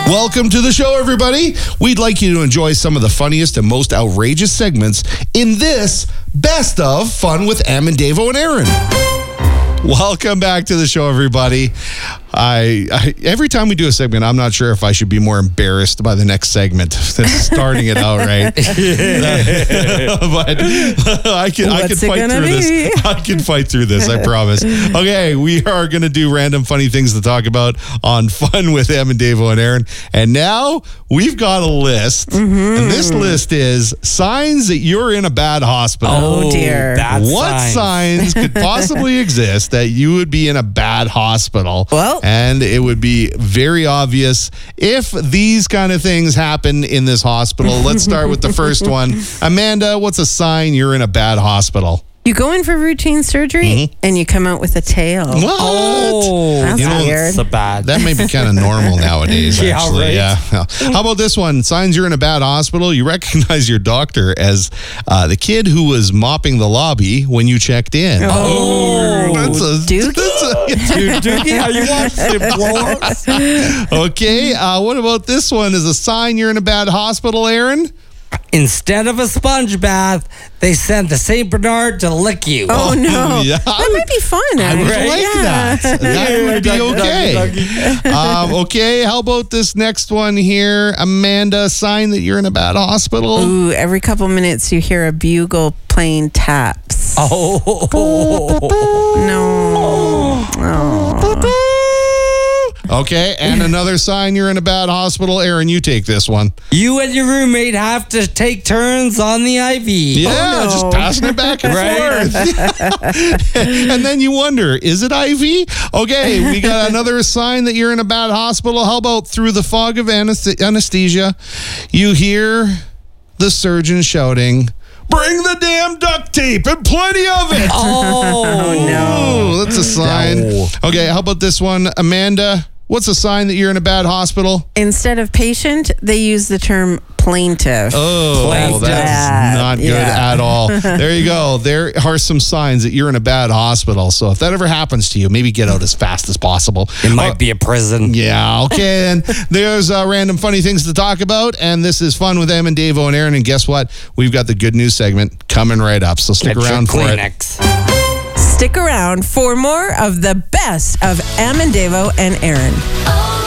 Welcome to the show, everybody. We'd like you to enjoy some of the funniest and most outrageous segments in this Best of Fun with Em and Davo and Aaron. Welcome back to the show, everybody. Every time we do a segment, I'm not sure if I should be more embarrassed by the next segment than starting it out right. But I can fight through this. I can fight through this, I promise. Okay, we are going to do random funny things to talk about on Fun with Em and Davo and Aaron. And now we've got a list. And this list is signs that you're in a bad hospital. Oh, dear. What signs could possibly exist that you would be in a bad hospital? Well, and it would be very obvious if these kind of things happen in this hospital. Let's start with the first one. Amanda, what's a sign you're in a bad hospital? you go in for routine surgery and you come out with a tail. What? Oh, That's weird. That's so bad. That may be kind of normal nowadays, Yeah, actually. right. Yeah. How about this one? Signs you're in a bad hospital. You recognize your doctor as the kid who was mopping the lobby when you checked in. Oh, Dookie? Dude, Dookie, how you watch the floor? Okay. What about this one? Is a sign you're in a bad hospital, Aaron? Instead of a sponge bath, they sent the St. Bernard to lick you. Oh, no. Yeah. That might be fun, I would actually. like that. That would be okay. Okay, how about this next one here? Amanda, sign that you're in a bad hospital. Ooh, every couple minutes you hear a bugle playing taps. Oh. No. Oh. Okay, and another sign you're in a bad hospital. Aaron, you take this one. You and your roommate have to take turns on the IV. Yeah, no. just passing it back and forth. And then you wonder, is it IV? Okay, we got another sign that you're in a bad hospital. How about through the fog of anesthesia, you hear the surgeon shouting, "Bring the damn duct tape and plenty of it." Oh, no. That's a sign. No. Okay, how about this one? Amanda, what's a sign that you're in a bad hospital? Instead of patient, they use the term plaintiff. Oh, Plaintiff. that's not good Yeah. at all. There you go. There are some signs that you're in a bad hospital. So if that ever happens to you, maybe get out as fast as possible. It might be a prison. Yeah, okay. And there's random funny things to talk about. And this is Fun with Em and Davo and Aaron. And guess what? We've got the good news segment coming right up. So stick Get your around for it. Kleenex. Stick around for more of the best of Em and Davo and Aaron. Oh,